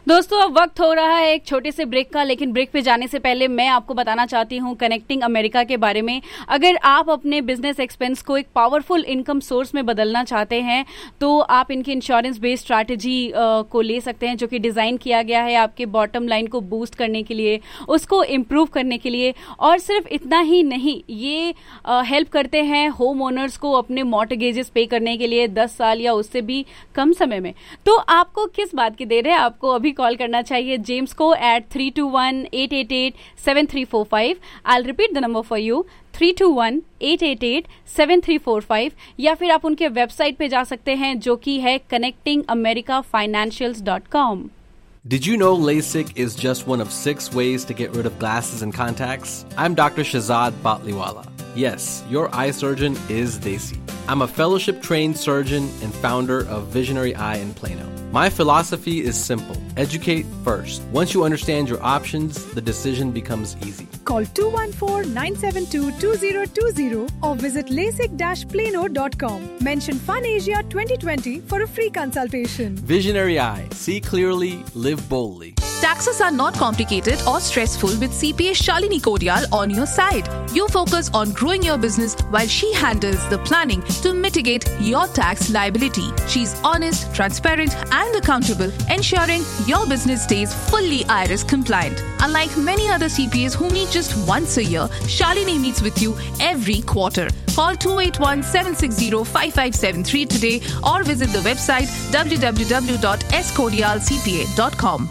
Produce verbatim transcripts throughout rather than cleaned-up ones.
दोस्तों अब वक्त हो रहा है एक छोटे से ब्रेक का, लेकिन ब्रेक पे जाने से पहले मैं आपको बताना चाहती हूँ कनेक्टिंग अमेरिका के बारे में। अगर आप अपने बिजनेस एक्सपेंस को एक पावरफुल इनकम सोर्स में बदलना चाहते हैं तो आप इनकी इंश्योरेंस बेस्ड स्ट्रैटेजी को ले सकते हैं, जो कि डिज़ाइन किया गया है आपके बॉटम लाइन को बूस्ट करने के लिए, उसको इम्प्रूव करने के लिए। और सिर्फ इतना ही नहीं, ये हेल्प करते हैं होम ओनर्स को अपने मॉर्टगेजेस पे करने के लिए दस साल या उससे भी कम समय में। तो आपको किस बात की देर है, आपको अभी कॉल करना चाहिए जेम्स को eight three to one eight eight eight seven three four five. I will repeat the number for you, three to one eight eight eight seven three four five, या फिर आप उनके वेबसाइट पे जा सकते हैं जो कि है connecting America financials dot com. Did you know LASIK is just one of six ways to get rid of glasses and contacts? I'm Doctor Shahzad Batliwala. Yes, your eye surgeon is Desi. I'm a fellowship-trained surgeon and founder of Visionary Eye in Plano. My philosophy is simple. Educate first. Once you understand your options, the decision becomes easy. Call two one four nine seven two two zero two zero or visit lasik dash plano dot com. Mention FunAsia twenty twenty for a free consultation. Visionary Eye. See clearly, live boldly. Taxes are not complicated or stressful with C P A Shalini Kodial on your side. You focus on growing your business while she handles the planning to mitigate your tax liability. She's honest, transparent, and accountable, ensuring your business stays fully I R S compliant. Unlike many other C P As who meet just once a year, Shalini meets with you every quarter. Call two eight one seven six zero five five seven three today or visit the website w w w dot s kodial c p a dot com.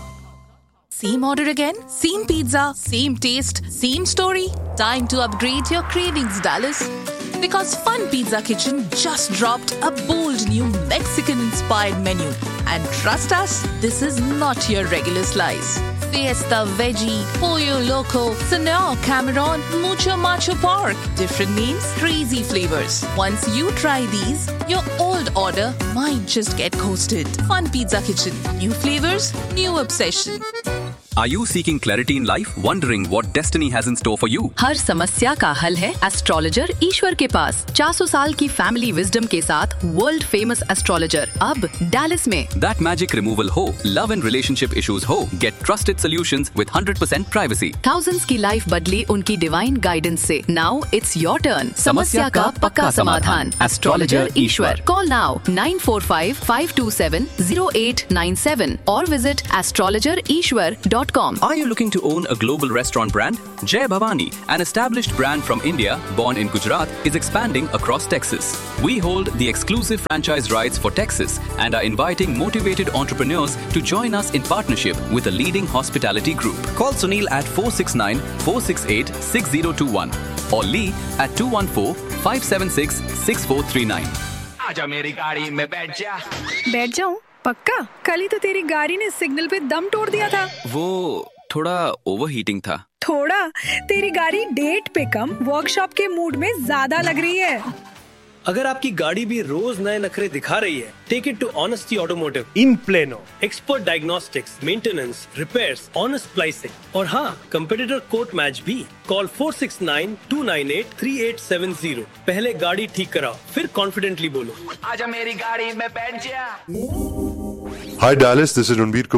Same order again? Same pizza? Same taste? Same story? Time to upgrade your cravings, Dallas. Because Fun Pizza Kitchen just dropped a bold new Mexican-inspired menu. And trust us, this is not your regular slice. Fiesta Veggie, Pollo Loco, Senor Cameron, Mucho Macho Pork. Different names, crazy flavors. Once you try these, your old order might just get coasted. Fun Pizza Kitchen. New flavors, new obsession. Are you seeking clarity in life? Wondering what destiny has in store for you? हर समस्या का हल है astrologer ईश्वर के पास। चार सौ साल की family wisdom के साथ वर्ल्ड फेमस एस्ट्रोलॉजर अब डैलस में। That magic removal हो, love and relationship issues हो, get trusted solutions with one hundred percent privacy. Thousands की लाइफ बदली उनकी डिवाइन गाइडेंस से। Now it's your turn. समस्या का पक्का समाधान। Astrologer Ishwar. Call now nine four five five two seven zero eight nine seven or visit astrologer ishwar dot com. Are you looking to own a global restaurant brand? Jai Bhavani, an established brand from India, born in Gujarat, is expanding across Texas. We hold the exclusive franchise rights for Texas and are inviting motivated entrepreneurs to join us in partnership with a leading hospitality group. Call Sunil at four six nine four six eight six zero two one or Lee at two one four five seven six six four three nine. आजा मेरी गाड़ी में बैठ जा। बैठ जाऊं? पक्का? कल ही तो तेरी गाड़ी ने सिग्नल पे दम तोड़ दिया था। वो थोड़ा ओवरहीटिंग था। थोड़ा? तेरी गाड़ी डेट पे कम वर्कशॉप के मूड में ज्यादा लग रही है। अगर आपकी गाड़ी भी रोज नए नखरे दिखा रही है, take it to honesty automotive in plano. Expert diagnostics, maintenance, repairs, honest pricing और हाँ, कंपेटिटर कोट मैच भी। Call four six nine to nine eight three eight seven zero. पहले गाड़ी ठीक कराओ, फिर कॉन्फिडेंटली बोलो, आजा मेरी गाड़ी में बैठ जा। Hi Dallas, this is Ranbir Kapoor.